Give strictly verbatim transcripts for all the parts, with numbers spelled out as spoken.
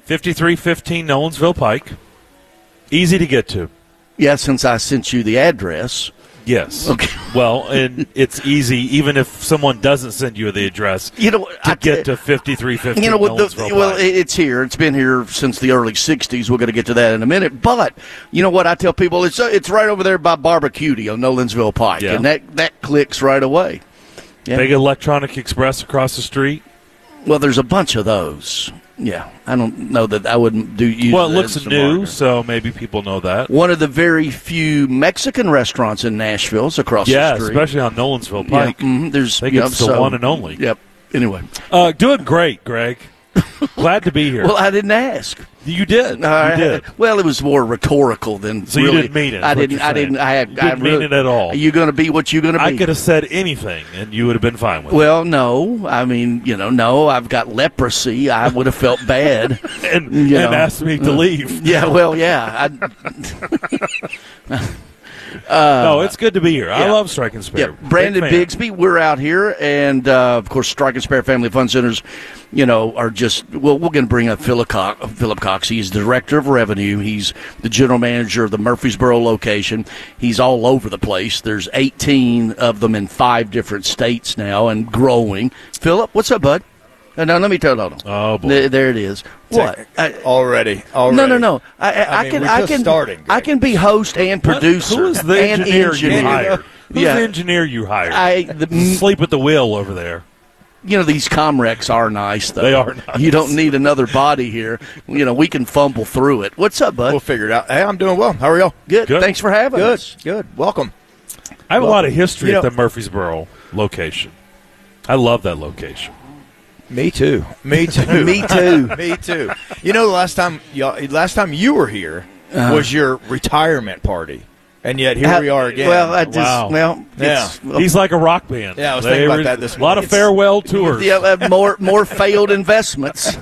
fifty-three fifteen Nolensville Pike. Easy to get to. Yeah, since I sent you the address. Yes. Okay. Well, and it's easy, even if someone doesn't send you the address, you know, to I, get to fifty-three fifteen you know, with Nolensville the, well, Pike. it's here. It's been here since the early sixties. We're going to get to that in a minute. But you know what I tell people? It's uh, it's right over there by Barbecuity on Nolensville Pike, Yeah. and that, that clicks right away. Yeah. Big Electronic Express across the street. Well, there's a bunch of those. Yeah, I don't know that I wouldn't do use. Well, it that looks as a new, marker. so maybe people know that. One of the very few Mexican restaurants in Nashville is across Yeah, the street. especially on Nolensville Yeah, Pike. mhm, there's, I think you know, it's the so- one and only. Yep. Anyway, Uh, doing great, Greg. Glad to be here. well, I didn't ask. you did. Uh, you did. Well, it was more rhetorical than So you really. didn't mean it, is I what didn't. you're I saying. didn't. I had. You I didn't mean really- it at all. Are you going to be what you're going to be? I could have said anything, and you would have been fine with it. Well, no. I mean, you know, no. I've got leprosy. I would have felt bad. and, you and know. asked me to leave. Yeah. Well, yeah. I, no, it's good to be here. I yeah. love Strike and Spare. Yeah, Brandon Big fan. Bigsby, we're out here, and uh, of course, Strike and Spare Family Fun Centers, you know, are just. Well, we're going to bring up Philip Cox. Philip Cox. He's the director of revenue. He's the general manager of the Murfreesboro location. He's all over the place. There's eighteen of them in five different states now, and growing. Philip, what's up, bud? Uh, now let me tell you. Oh, boy. There, there it is. What? I, Already, already. no, no, no. I, I, I I mean, can. we're I just can. starting, I Greg. can be host and What? producer. Who is the and engineer, engineer. you hired? Who's Yeah. the engineer you hired? I, the, Sleep at the wheel over there. you know, these Comrex are nice, though. They are nice. You don't need another body here. You know, we can fumble through it. What's up, bud? We'll figure it out. Hey, I'm doing well. How are y'all? Good. Good. Thanks for having Good, us. good. Welcome. I have Well, a lot of history you at know- the Murfreesboro location. I love that location. Me too. Me too. Me too. Me too. You know, the last time y'all, last time you were here was your retirement party, and yet here we are again. Well, I just, Wow. well, Yeah. it's, well, He's like a rock band. Yeah, I was They thinking about were- that this A lot of morning. farewell tours. yeah, uh, more, more failed investments.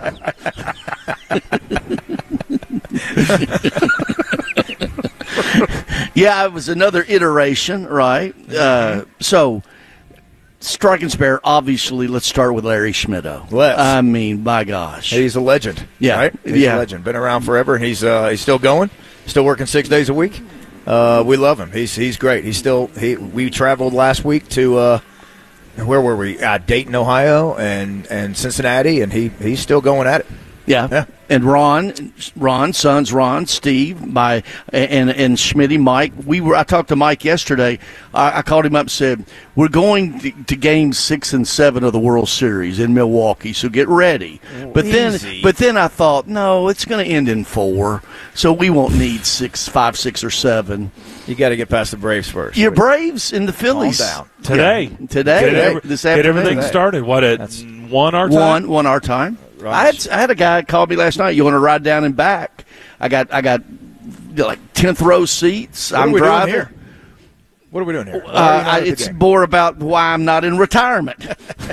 Yeah, it was another iteration, right? Uh, so, Strike and Spare, obviously, let's start with Larry Schmittou. Let's. I mean, my gosh. he's a legend. Yeah. right. He's Yeah. a legend. Been around forever, and he's uh, he's still going. Still working six days a week. Uh, we love him. He's he's great. He's still he. We traveled last week to uh, where were we? Uh, Dayton, Ohio, and and Cincinnati, and he he's still going at it. Yeah. Yeah. And Ron, Ron, sons Ron, Steve, my and and Schmitty, Mike. We were. I talked to Mike yesterday. I, I called him up and said, "We're going to, to Game Six and Seven of the World Series in Milwaukee, so get ready." But then, Easy. but then I thought, no, it's going to end in four, so we won't need six, five, six, or seven. You got to get past the Braves first. Your Braves and the Phillies down. Today. Yeah, today, Get, every- this get afternoon. everything started. What, at That's- one our time? One, one our time. I had I had a guy call me last night. You want to ride down and back? I got I got like tenth row seats. What I'm are we driving. doing here? What are we doing here? Uh, I, it's more about why I'm not in retirement.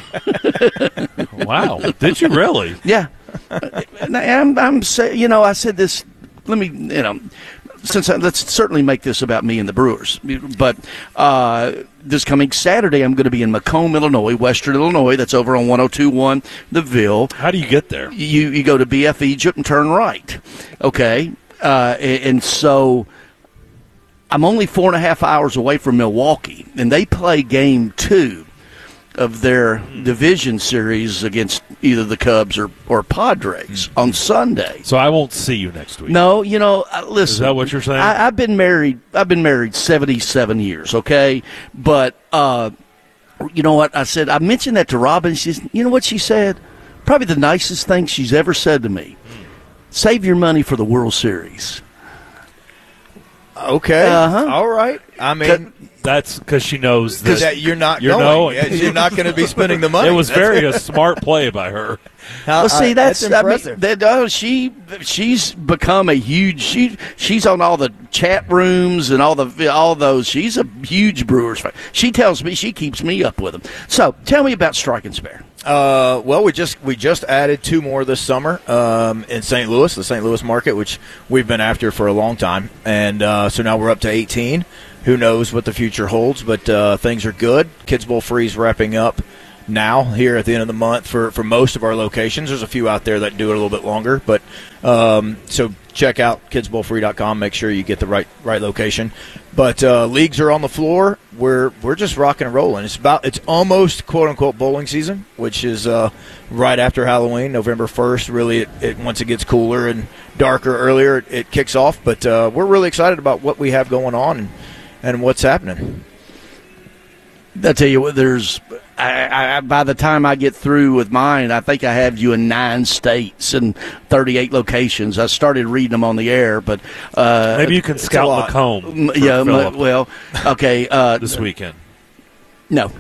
Wow. Did you really? Yeah, And I'm, I'm say, you know, I said this. Let me, you know, since I, let's certainly make this about me and the Brewers. But uh, this coming Saturday, I'm going to be in Macomb, Illinois, Western Illinois. That's over on one oh two point one The Ville. How do you get there? You you go to B F Egypt and turn right. Okay, uh, and, and so I'm only four and a half hours away from Milwaukee, and they play game two of their division series against either the Cubs or, or Padres mm-hmm. on Sunday. So I won't see you next week. No, you know, uh, listen. Is that what you're saying? I, I've been married. I've been married seventy-seven years. Okay, but uh, you know what? I said I mentioned that to Robin. She says, you know what she said? Probably the nicest thing she's ever said to me. Save your money for the World Series. Okay. Uh-huh. All right. I mean, That's because she knows that, that you're not you're going. knowing. Yeah, you're not going to be spending the money. It was That's very a smart play by her. How- Well, see, I- that's, I mean, impressive. that, oh, she she's become a huge. She she's on all the chat rooms and all the all those. She's a huge Brewers fan. She tells me she keeps me up with them. So tell me about Strike and Spare. Uh, well, we just we just added two more this summer um, in Saint Louis, the Saint Louis market, which we've been after for a long time, and uh, so now we're up to eighteen. Who knows what the future holds, but uh, things are good. Kids Bowl Freeze wrapping up now here at the end of the month for, for most of our locations. There's a few out there that do it a little bit longer, but um, so check out kids bowl free dot com. Make sure you get the right right location. But uh, leagues are on the floor. We're we're just rocking and rolling. It's about it's almost quote unquote bowling season, which is uh, right after Halloween, November first. Really, it, it once it gets cooler and darker earlier, it, it kicks off. But uh, we're really excited about what we have going on and, and what's happening. I tell you what, there's I, I, by the time I get through with mine, I think I have you in nine states and thirty-eight locations. I started reading them on the air, but uh, maybe you can scout Macomb. Yeah, m- well, okay. Uh, this weekend, no.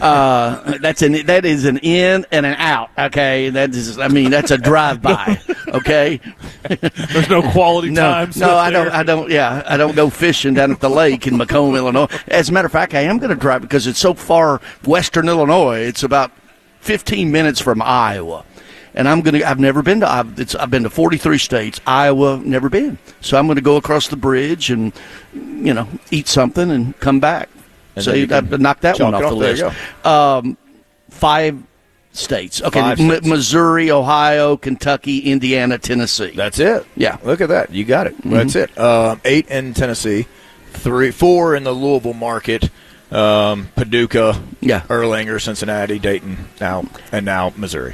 Uh, that's an that is an in and an out. Okay, that is. I mean, that's a drive by. Okay, there's no quality no, time. No, I don't. I don't. Yeah, I don't go fishing down at the lake in Macomb, Illinois. As a matter of fact, I am going to drive because it's so far western Illinois. It's about fifteen minutes from Iowa, and I'm going to. I've never been to. I've, it's, I've been to forty-three states. Iowa, never been. So I'm going to go across the bridge and you know eat something and come back. And so you knock that one off the list. Um, five states. Okay, five M- states. Missouri, Ohio, Kentucky, Indiana, Tennessee. That's it. Yeah. Look at that. You got it. Mm-hmm. That's it. Um, eight in Tennessee, three, four in the Louisville market, um, Paducah, yeah. Erlanger, Cincinnati, Dayton, now and now Missouri.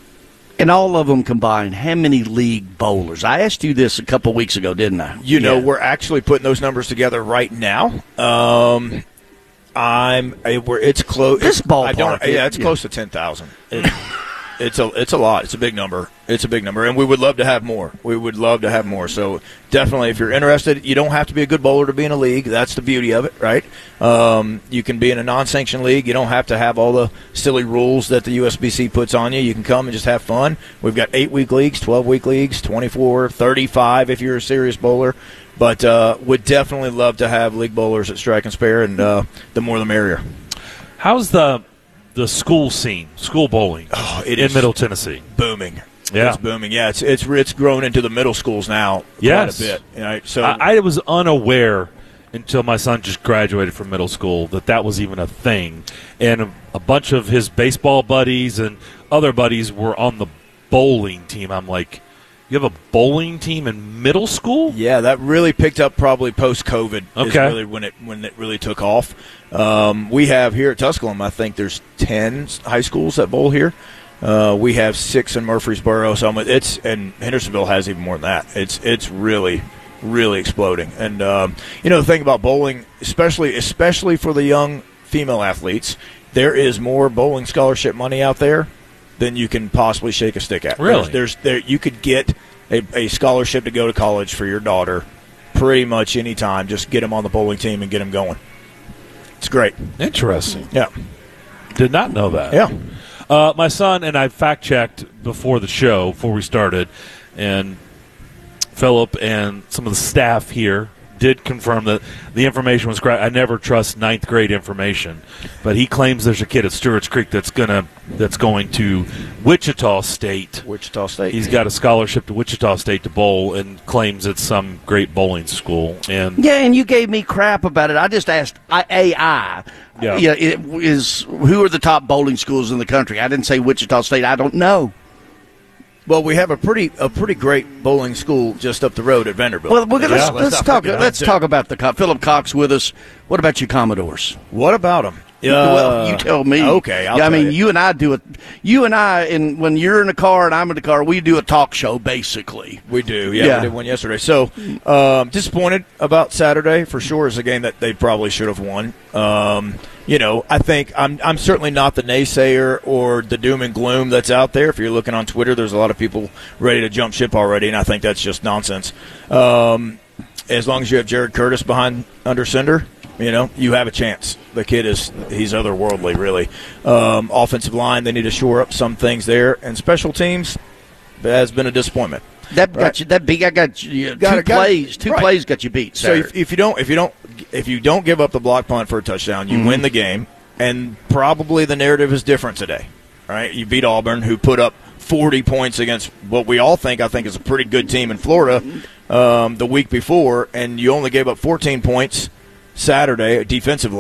And all of them combined, how many league bowlers? I asked you this a couple weeks ago, didn't I? You know, yeah. we're actually putting those numbers together right now. Um, I'm. We're, it's close. This ballpark. I don't, yeah, it's yeah. close to ten thousand. It, it's a. It's a lot. It's a big number. It's a big number, and we would love to have more. We would love to have more. So definitely, if you're interested, you don't have to be a good bowler to be in a league. That's the beauty of it, right? Um, you can be in a non-sanctioned league. You don't have to have all the silly rules that the U S B C puts on you. You can come and just have fun. We've got eight-week leagues, twelve-week leagues, twenty-four, thirty-five if you're a serious bowler. But uh, would definitely love to have league bowlers at Strike and Spare, and uh, the more the merrier. How's the the school scene, school bowling oh, it in is Middle Tennessee? Booming. Yeah. It's booming. Yeah, it's it's it's grown into the middle schools now yes. quite a bit. You know, so I, I was unaware until my son just graduated from middle school that that was even a thing. And a, a bunch of his baseball buddies and other buddies were on the bowling team. I'm like, you have a bowling team in middle school? Yeah, that really picked up probably post-COVID. Okay. Is really when it when it really took off. Um, we have here at Tusculum, I think there's ten high schools that bowl here. Uh, we have six in Murfreesboro, so it's and Hendersonville has even more than that. It's it's really really exploding. And um, you know the thing about bowling, especially especially for the young female athletes, there is more bowling scholarship money out there than you can possibly shake a stick at. Really? There's, there's there you could get a, a scholarship to go to college for your daughter pretty much any time. Just get them on the bowling team and get them going. It's great. Interesting. Yeah. Did not know that. Yeah. Uh, my son and I fact-checked before the show, before we started, and Philip and some of the staff here did confirm that the information was correct. I never trust ninth grade information, but he claims there's a kid at Stewart's Creek that's gonna that's going to Wichita State. Wichita State. He's got a scholarship to Wichita State to bowl, and claims it's some great bowling school. And yeah, and you gave me crap about it. I just asked A I. Yeah, yeah it is who are the top bowling schools in the country? I didn't say Wichita State. I don't know. Well, we have a pretty a pretty great bowling school just up the road at Vanderbilt. Well, we're gonna, yeah. let's, let's, let's talk. Let's talk about the Philip Cox with us. What about you, Commodores? What about them? Uh, well, you tell me. Okay, I'll yeah, I tell mean, you. you and I do it. You and I, and when you're in the car and I'm in the car, we do a talk show basically. We do. Yeah, Yeah. we did one yesterday. So um, disappointed about Saturday for sure. It's a game that they probably should have won. Um, you know, I think I'm I'm certainly not the naysayer or the doom and gloom that's out there. If you're looking on Twitter, there's a lot of people ready to jump ship already, and I think that's just nonsense. Um, as long as you have Jared Curtis behind under center, you know, you have a chance. The kid is he's otherworldly, really. Um, offensive line, they need to shore up some things there, and special teams has been a disappointment. That got Right. you. That beat. I got you. Got two it, got it. plays. Two Right. plays got you beat. So Saturday. if, if you don't, if you don't, if you don't give up the block punt for a touchdown, you Mhm. win the game, and probably the narrative is different today. All right, you beat Auburn, who put up forty points against what we all think I think is a pretty good team in Florida um, the week before, and you only gave up fourteen points Saturday defensively.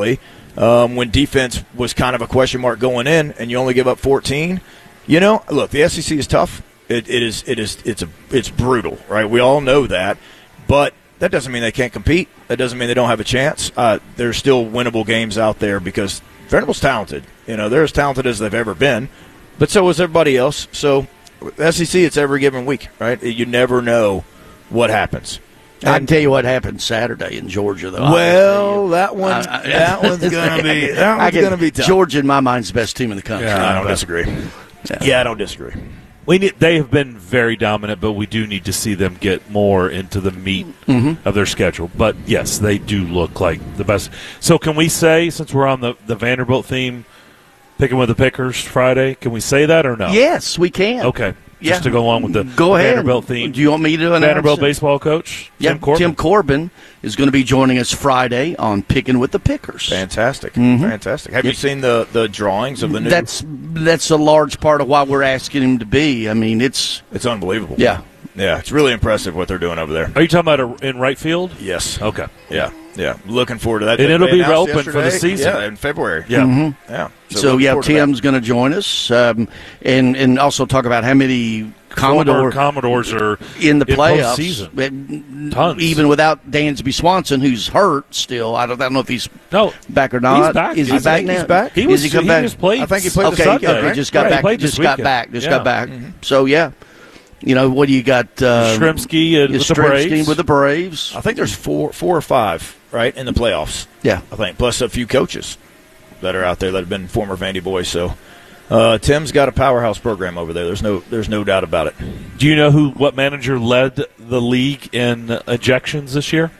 um, when defense was kind of a question mark going in, and you only give up fourteen. You know, look, the S E C is tough. It, it is, it is, it's a, it's brutal, right? We all know that, but that doesn't mean they can't compete. That doesn't mean they don't have a chance. Uh, there's still winnable games out there because Vanderbilt's talented. You know, they're as talented as they've ever been, but so is everybody else. So, S E C, it's every given week, right? You never know what happens. I can tell you what happened Saturday in Georgia, though. Well, that one, I, I, that one's gonna be that one's can, gonna be tough. Georgia, in my mind, is the best team in the country. Yeah, I don't disagree. Yeah. yeah, I don't disagree. We need, they have been very dominant, but we do need to see them get more into the meat mm-hmm. of their schedule. But, yes, they do look like the best. So can we say, since we're on the, the Vanderbilt theme, picking with the Pickers Friday, can we say that or no? Yes, we can. Okay. Yeah. Just to go along with the go ahead. Vanderbilt theme. Do you want me to announce Vanderbilt it? baseball coach, yeah, Tim Corbin. Tim Corbin is going to be joining us Friday on Picking with the Pickers. Fantastic. Mm-hmm. Fantastic. Have you seen the, the drawings of the new? That's that's a large part of why we're asking him to be. I mean, it's it's unbelievable. Yeah. Yeah, it's really impressive what they're doing over there. Are you talking about a, in right field? Yes. Okay. Yeah. Yeah, looking forward to that. And they, it'll they be open yesterday. For the season. Yeah, in February. Yeah, mm-hmm. yeah. So, so yeah, Tim's going to join us, um, and and also talk about how many Commodore Commodores are in the in playoffs. Postseason. Tons. Even without Dansby Swanson, who's hurt still. I don't, I don't know if he's no back or not. He's back. Is he I back think now? He's back. He was. Is he come he back? Was played. I think he played okay, the Sunday. okay, Right? just got yeah, back. Just got weekend. back. Just yeah. got back. Mm-hmm. So yeah. You know, what do you got? Uh, Shrimsky and with the Braves. with the Braves. I think there's four, four or five, right, in the playoffs. Yeah, I think, plus a few coaches that are out there that have been former Vandy boys. So, uh, Tim's got a powerhouse program over there. There's no, there's no doubt about it. Do you know who, what manager led the league in ejections this year?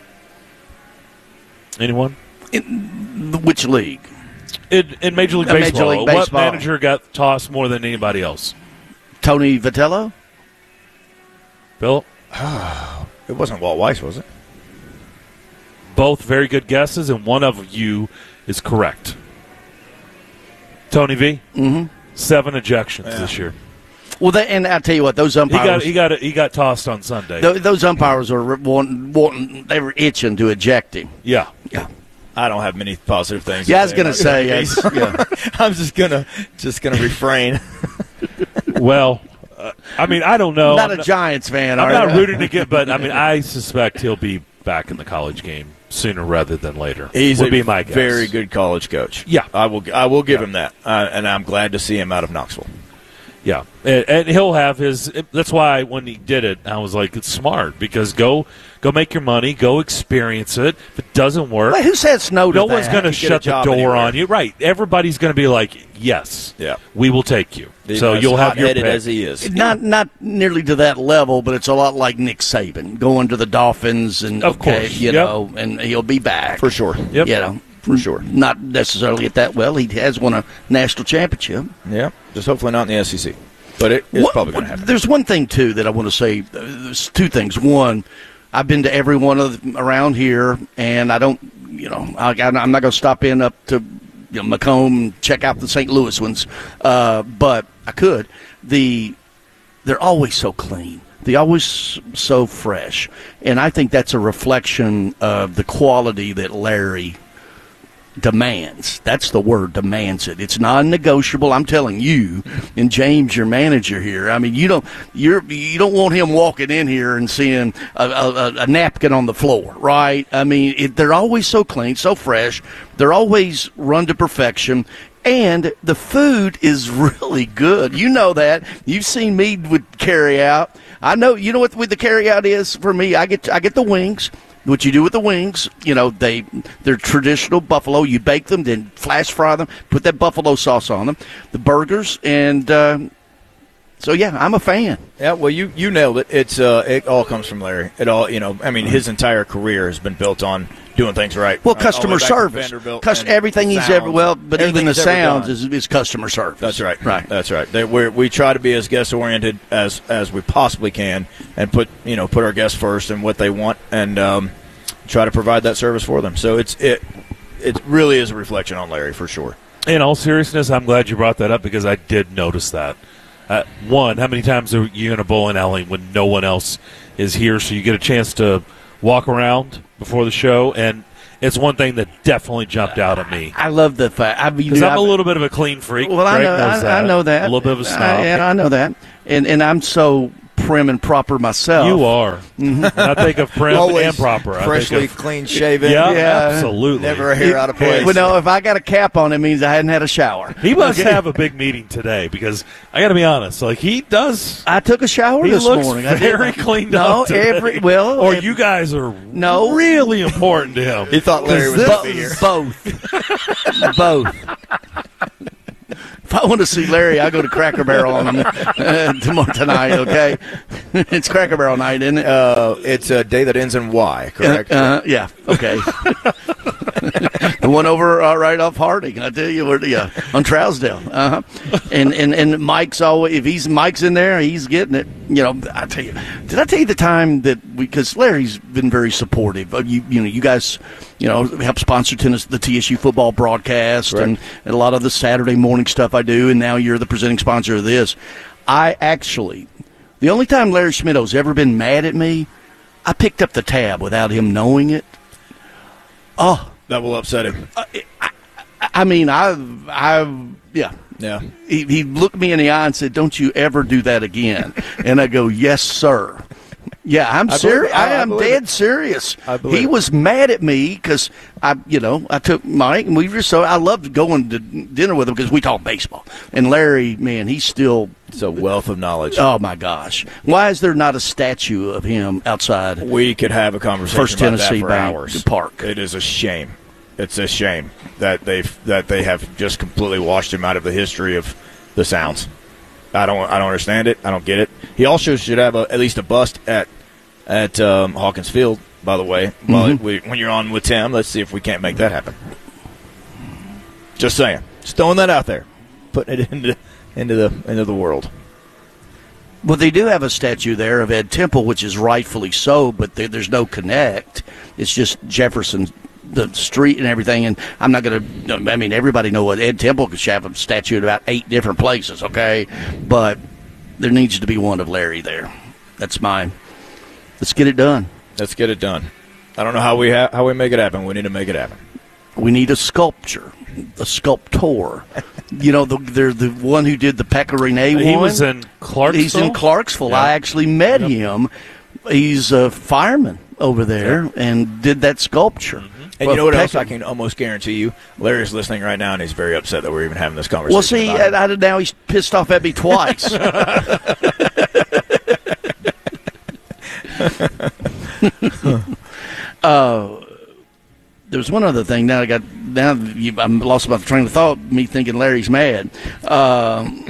Anyone? In which league? In, in Major League Uh, Major Baseball. League What Baseball. manager got tossed more than anybody else? Tony Vitello? Bill? It wasn't Walt Weiss, was it? Both very good guesses, and one of you is correct. Tony V? Mm-hmm. Seven ejections Yeah. this year. Well, that, and I tell you what, those He umpires. got he got he got tossed on Sunday. th- those umpires were wanting, wanting, they were itching to eject him. Yeah. Yeah. I don't have many positive things. Yeah, I to was going to say. about yeah. I'm just gonna just gonna refrain. Well, uh, I mean, I don't know. Not I'm a Giants fan, I'm are not you? rooting to get, but I mean, I suspect he'll be back in the college game sooner rather than later. He's would a be my guess. very good college coach. Yeah. I will. I will give Yeah. him that, uh, and I'm glad to see him out of Knoxville. Yeah, and, and he'll have his. That's why when he did it, I was like, it's smart because go go make your money, go experience it. If it doesn't work, Well, who says no to no that? one's going to You get a shut the job door anywhere. on you. Right? Everybody's going to be like, yes, Yeah. we will take you. Even so as you'll have your hot-headed pick. as he is. Not not nearly to that level, but it's a lot like Nick Saban going to the Dolphins, and Of okay, course. you Yep. know, and he'll be back For sure. Yep. You know, For sure. not necessarily at that well. He has won a national championship. Yeah. Just hopefully not in the S E C, but it, it's What- probably going to happen. There's one thing too that I want to say. There's two things. One, I've been to every one of them around here, and I don't, you know, I, I'm not going to stop in up to you know, Macomb and check out the Saint Louis ones, uh, but I could. The they're always so clean. They're always so fresh, and I think that's a reflection of the quality that Larry demands. That's the word, demands it. It's non-negotiable. I'm telling you, and James, your manager here. I mean, you don't you're you don't want him walking in here and seeing a, a, a napkin on the floor, right? I mean, it, they're always so clean, so fresh. They're always run to perfection. And the food is really good. You know that. You've seen me with carry out. I know. You know what with the carry out is for me. I get I get the wings. What you do with the wings, you know, they they're traditional buffalo. You bake them, then flash fry them, put that buffalo sauce on them. The burgers, and uh, so yeah, I'm a fan. Yeah, well, you, you nailed it. It's uh, it all comes from Larry. It all, you know, I mean, his entire career has been built on doing things right. Well, Right? All the customer way back to service, Vanderbilt Cus- and everything he's sounds, ever well, but everything even the he's ever sounds done. is, is customer service. That's right. Right. That's right. They, we're, we try to be as guest oriented as as we possibly can, and put you know put our guests first and what they want, and um, try to provide that service for them. So it's it it really is a reflection on Larry for sure. In all seriousness, I'm glad you brought that up because I did notice that. Uh, one, how many times are you in a bowling alley when no one else is here, so you get a chance to walk around before the show, and it's one thing that definitely jumped out at me. I love the fact. I mean, Because I'm I- a little bit of a clean freak. Well, I Greg know, knows I, that. I know that. A little bit of a snob. I, and I know that, and and I'm so prim and proper myself. You are. Mm-hmm. And I think of prim Always and proper. I freshly think of, clean shaven. yeah, Yeah. absolutely. Never a hair out of place. Well, no, if I got a cap on, it means I hadn't had a shower. He must Okay. have a big meeting today because I got to be honest. Like he does. I took a shower He this looks morning. I did. very cleaned no, up today. every well, or ev- you guys are No. really important to him. He thought Larry was Bo- going to be here. both, both. If I want to see Larry, I go to Cracker Barrel on him uh, tomorrow tonight. Okay, it's Cracker Barrel night, isn't it? Uh, it's a day that ends in Y, correct? Uh, uh, yeah. Okay. The one over uh, right off Harding. I tell you, where yeah, on Trousdale. Uh huh. And and and Mike's always if he's Mike's in there, he's getting it. You know, I tell you, did I tell you the time that we because Larry's been very supportive of you. You know, you guys, you know, help sponsor tennis, the T S U football broadcast Right. and, and a lot of the Saturday morning stuff I do. And now you're the presenting sponsor of this. I actually, the only time Larry Schmitto's ever been mad at me, I picked up the tab without him knowing it. Oh, That will upset him. I mean, I, I, yeah. Yeah. He, he looked me in the eye and said, "Don't you ever do that again." And I go, "Yes, sir." Yeah, I'm I believe serious. it. I- I, I am believe dead it. serious. I believe He it. was mad at me because I, you know, I took Mike and we were so I loved going to dinner with him because we talk baseball. And Larry, man, he's still. It's a wealth of knowledge. Oh my gosh! Why is there not a statue of him outside? We could have a conversation First about Tennessee that for Bank hours. Park. It is a shame. It's a shame that they've that they have just completely washed him out of the history of the Sounds. I don't I don't understand it. I don't get it. He also should have a, at least a bust at at um, Hawkins Field. By the way, Well, Mm-hmm. we, when you're on with Tim, let's see if we can't make that happen. Just saying, just throwing that out there, putting it into into the into the world. Well, they do have a statue there of Ed Temple, which is rightfully so, but there, there's no connect. It's just Jefferson, the street and everything. And I'm not going to, I mean, everybody know what Ed Temple could have a statue at about eight different places, okay? But there needs to be one of Larry there. That's mine. Let's get it done. Let's get it done. I don't know how we ha- how we make it happen. We need to make it happen. We need a sculpture, a sculptor. You know, the, they're the one who did the Pecorine one. He was in Clarksville. He's in Clarksville. Yeah. I actually met Yep. him. He's a fireman over there and did that sculpture. And Well, you know what else Peck- I can almost guarantee you? Larry's listening right now, and he's very upset that we're even having this conversation. Well, see, about I, him. I, now he's pissed off at me twice. uh, there was one other thing. Now I got now you, I'm lost about the train of thought. Me thinking Larry's mad. Um,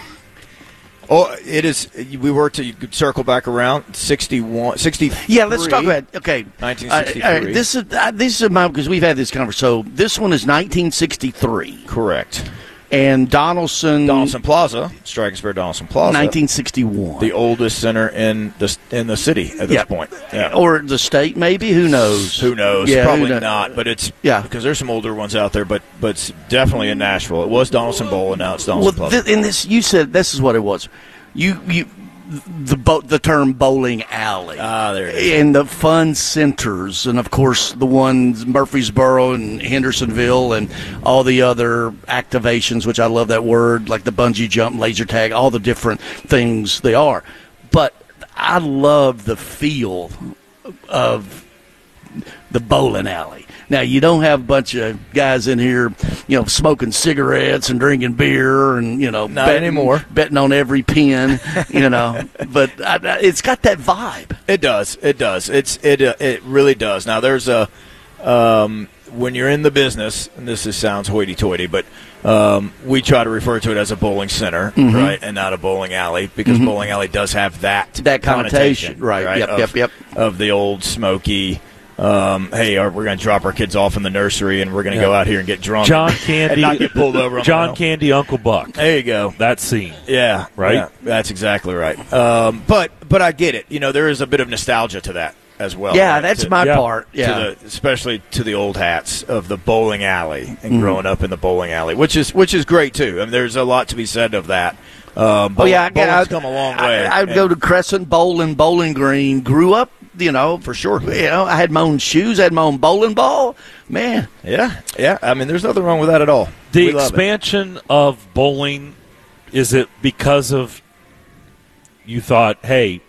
oh, it is. We were to you could circle back around sixty-one, sixty. yeah, let's talk about okay. nineteen Uh, sixty-three. uh, this is uh, this is my because we've had this conversation. So this one is nineteen sixty-three, Correct. and Donaldson, Donaldson Plaza, Striking Spear Donaldson Plaza, nineteen sixty-one. the oldest center in the in the city at this Yeah. point. Yeah. Or the state, maybe. Who knows? Who knows? Yeah, who Probably kno- not. But it's Yeah. because there's some older ones out there. But but it's definitely in Nashville. It was Donaldson Bowl, and now it's Well, Donaldson Plaza. th- in this, you said this is what it was. You you the bo- the term bowling alley. Ah, there it is. And the fun centers, and of course the ones Murfreesboro and Hendersonville, and all the other activations, which I love that word, like the bungee jump, laser tag, all the different things they are. But I love the feel of the bowling alley. Now, you don't have a bunch of guys in here, you know, smoking cigarettes and drinking beer and, you know, Not betting, anymore. betting on every pin, you know. But I, I- it's got that vibe. It does. It does. It's it. Uh, it really does. Now there's a um, when you're in the business, and this is, sounds hoity-toity, but um, we try to refer to it as a bowling center, Mm-hmm. right, and not a bowling alley, because bowling alley does have that That connotation, right. Yep, of, yep, yep. Of the old smoky. Um, hey, are, we're going to drop our kids off in the nursery, and we're going to go out here and get drunk, John and, Candy, and not get pulled over. On John the hill. Candy, Uncle Buck. There you go. That scene. Yeah, Right? yeah, that's exactly right. Um, but but I get it. You know, there is a bit of nostalgia to that as well. Yeah, right? that's To- my yeah. part. Yeah. to the, especially to the old hats of the bowling alley and Mm-hmm. growing up in the bowling alley, which is which is great too. I mean, there's a lot to be said of that. Um, Oh yeah, I, bowling's I, come a long way. I, I'd and- go to Crescent Bowl and Bowling Green. Grew up you know. For sure. You know, I had my own shoes. I had my own bowling ball. Man. Yeah, yeah. I mean, there's nothing wrong with that at all. The We love it. expansion of bowling, is it because of you thought, hey,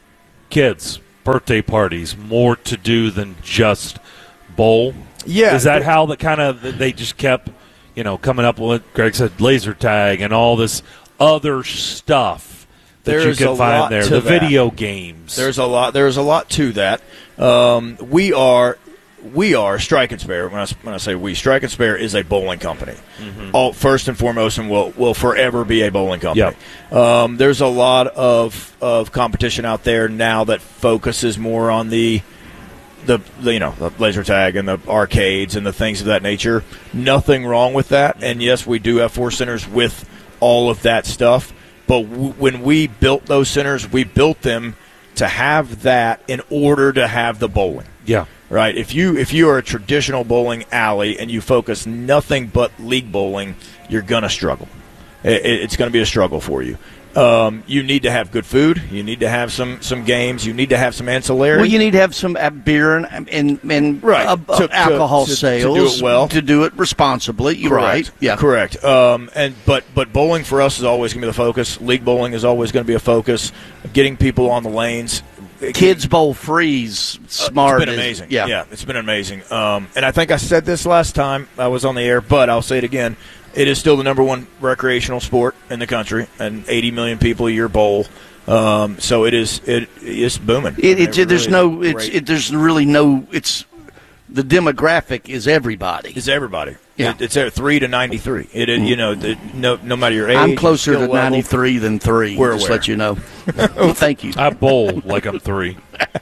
kids, birthday parties, more to do than just bowl? Yeah. Is that how that kind of they just kept, you know, coming up with, Greg said, laser tag and all this other stuff that There's you a can find lot there, to the that. video games. There's a lot. There's a lot to that. Um, we are, we are Strike and Spare. When I, when I say we, Strike and Spare is a bowling company. Mm-hmm. All first and foremost, and will will forever be a bowling company. Yep. Um, there's a lot of of competition out there now that focuses more on the. The, the you know the laser tag and the arcades and the things of that nature. Nothing wrong with that. And yes, we do have four centers with all of that stuff. But w- when we built those centers, we built them to have that in order to have the bowling. Yeah. Right. If you if you are a traditional bowling alley and you focus nothing but league bowling, you're gonna struggle. It, it's going to be a struggle for you. Um, you need to have good food. You need to have some, some games. You need to have some ancillary. Well, you need to have some uh, beer and and, and right. uh, to, alcohol to, to, sales to do it well, to do it responsibly. You're correct. right. Yeah, correct. Um, and but but bowling for us is always going to be the focus. League bowling is always going to be a focus. Getting people on the lanes. Kids bowl freeze smart. Uh, it's been amazing. Is, yeah, yeah, it's been amazing. Um, and I think I said this last time I was on the air, but I'll say it again. It is still the number one recreational sport in the country, and eighty million people a year bowl. Um, so it is it is booming. It, it, it there's really no it's great. it, there's really no it's the demographic is everybody. It's everybody. Yeah. It, it's at three to ninety-three. It, it you know the, no no matter your age. I'm closer your to skill level. ninety-three than three. We're just aware. let you know. Well, thank you. I bowl like I'm three.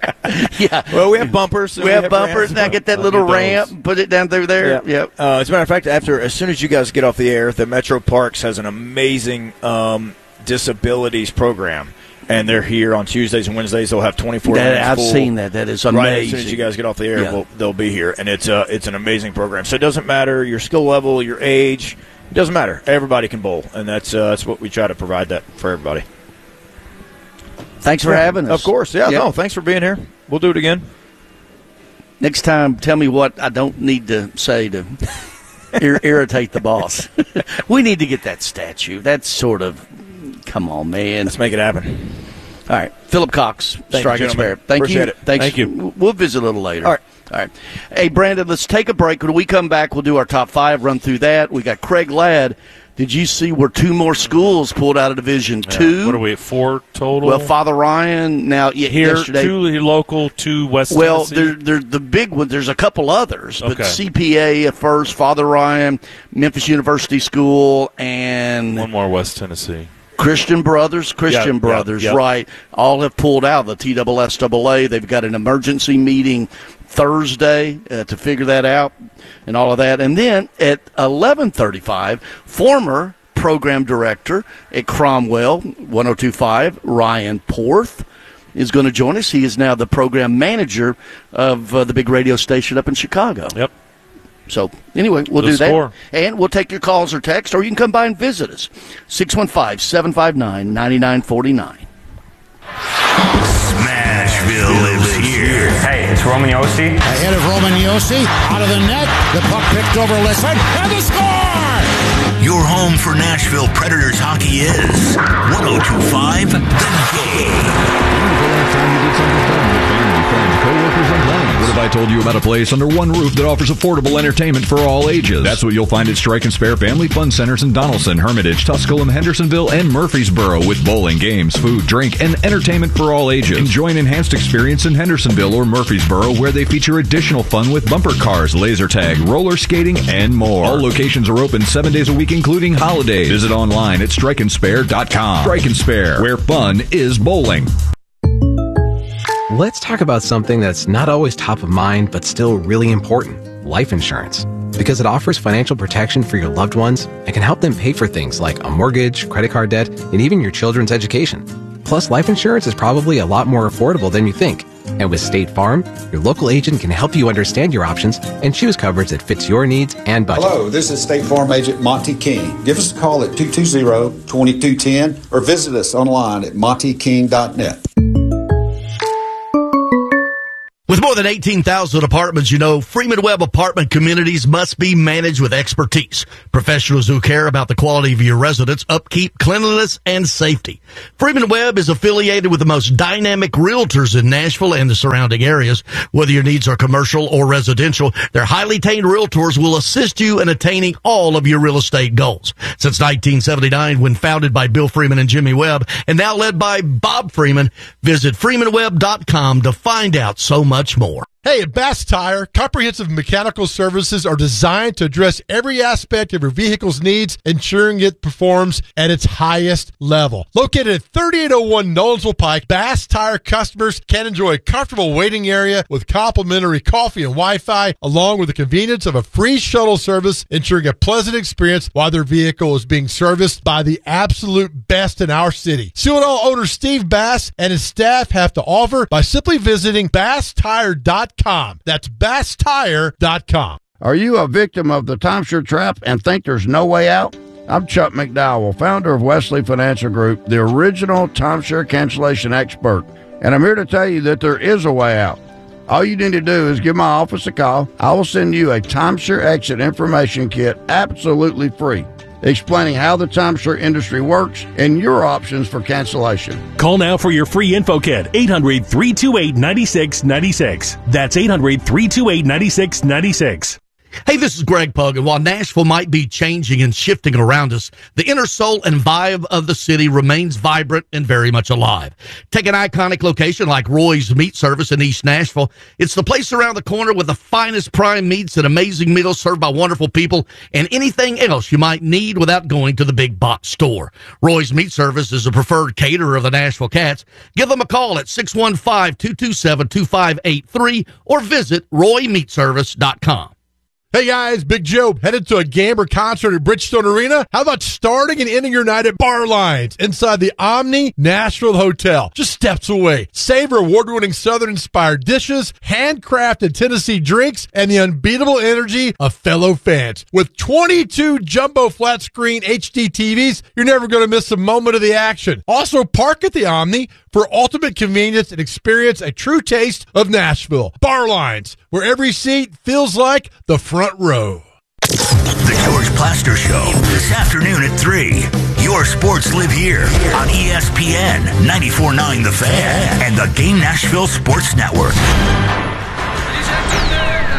Yeah. Well, we have bumpers. We have bumpers. ramps. Now get that I'll little get those. ramp, put it down through there. Yeah. Yep. Uh, as a matter of fact, after as soon as you guys get off the air, the Metro Parks has an amazing um, disabilities program, and they're here on Tuesdays and Wednesdays. They'll have twenty-four That, minutes I've full. seen that. That is amazing. Right as soon as you guys get off the air, Yeah. we'll, they'll be here, and it's uh, it's an amazing program. So it doesn't matter your skill level, your age, it doesn't matter. Everybody can bowl, and that's uh, that's what we try to provide that for everybody. Thanks for having us. Of course, yeah. Yep. No, thanks for being here. We'll do it again. Next time, tell me what I don't need to say to ir- irritate the boss. We need to get that statue. That's sort of, come on, man. Let's make it happen. All right, Philip Cox, you, Strike and gentlemen. Spare. Thank Appreciate you. it. Thanks. Thank you. We'll visit a little later. All right. All right. Hey, Brandon, let's take a break. When we come back, we'll do our top five, run through that. We got Craig Ladd. Did you see where two more schools pulled out of Division Two? What are we at, four total? Well, Father Ryan, now y- here, yesterday. two local, two West Well, Tennessee. they're, they're the big one. There's a couple others, but Okay. C P A at first, Father Ryan, Memphis University School, and One more West Tennessee. Christian Brothers, Christian Yeah, Brothers, yeah, yeah. right, all have pulled out. The T S S A A, they've got an emergency meeting Thursday uh, to figure that out and all of that. And then at eleven thirty-five, former program director at Cromwell one oh two point five, Ryan Porth, is going to join us. He is now the program manager of uh, the big radio station up in Chicago. Yep. So, anyway, we'll The do score. that. And we'll take your calls or text, or you can come by and visit us. six one five, seven five nine, nine nine four nine. Smashville lives here. Hey, it's Roman Yossi. Ahead of Roman Yossi, out of the net, the puck picked over Lissen, and the score! Your home for Nashville Predators hockey is one oh two point five The Game. What have I told you about a place under one roof that offers affordable entertainment for all ages? That's what you'll find at Strike and Spare Family Fun Centers in Donaldson, Hermitage, Tusculum, Hendersonville, and Murfreesboro, with bowling, games, food, drink, and entertainment for all ages. Enjoy an enhanced experience in Hendersonville or Murfreesboro, where they feature additional fun with bumper cars, laser tag, roller skating, and more. All locations are open seven days a week, including holidays. Visit online at strike and spare dot com. Strike and Spare, where fun is bowling. Let's talk about something that's not always top of mind, but still really important: life insurance. Because it offers financial protection for your loved ones and can help them pay for things like a mortgage, credit card debt, and even your children's education. Plus, life insurance is probably a lot more affordable than you think. And with State Farm, your local agent can help you understand your options and choose coverage that fits your needs and budget. Hello, this is State Farm Agent Monty King. Give us a call at two two zero, two two one zero or visit us online at monty king dot net. With more than eighteen thousand apartments, you know, Freeman Webb apartment communities must be managed with expertise. Professionals who care about the quality of your residence, upkeep, cleanliness, and safety. Freeman Webb is affiliated with the most dynamic realtors in Nashville and the surrounding areas. Whether your needs are commercial or residential, their highly trained realtors will assist you in attaining all of your real estate goals. Since nineteen seventy-nine, when founded by Bill Freeman and Jimmy Webb, and now led by Bob Freeman, visit freeman webb dot com to find out so much more. Hey, at Bass Tire, comprehensive mechanical services are designed to address every aspect of your vehicle's needs, ensuring it performs at its highest level. Located at thirty-eight oh one Nolensville Pike, Bass Tire customers can enjoy a comfortable waiting area with complimentary coffee and Wi-Fi, along with the convenience of a free shuttle service, ensuring a pleasant experience while their vehicle is being serviced by the absolute best in our city. See what all owner Steve Bass and his staff have to offer by simply visiting bass tire dot com. That's bass tire dot com. Are you a victim of the timeshare trap and think there's no way out? I'm Chuck McDowell, founder of Wesley Financial Group, the original timeshare cancellation expert, and I'm here to tell you that there is a way out. All you need to do is give my office a call. I will send you a timeshare exit information kit absolutely free, explaining how the timeshare industry works and your options for cancellation. Call now for your free info kit, eight hundred, three two eight, nine six nine six. That's eight hundred, three two eight, nine six nine six. Hey, this is Greg Pug, and while Nashville might be changing and shifting around us, the inner soul and vibe of the city remains vibrant and very much alive. Take an iconic location like Roy's Meat Service in East Nashville. It's the place around the corner with the finest prime meats and amazing meals served by wonderful people and anything else you might need without going to the big box store. Roy's Meat Service is a preferred caterer of the Nashville Cats. Give them a call at six one five, two two seven, two five eight three or visit roy meat service dot com. Hey guys, Big Joe, headed to a Gamber concert at Bridgestone Arena? How about starting and ending your night at Bar Lines inside the Omni Nashville Hotel, just steps away? Savor award-winning Southern-inspired dishes, handcrafted Tennessee drinks, and the unbeatable energy of fellow fans. With twenty-two jumbo flat-screen H D T Vs, you're never going to miss a moment of the action. Also, park at the Omni for ultimate convenience and experience a true taste of Nashville. Bar Lines, where every seat feels like the front row. The George Plaster Show, this afternoon at three. Your sports live here on E S P N ninety-four point nine The Fan and the Game Nashville Sports Network.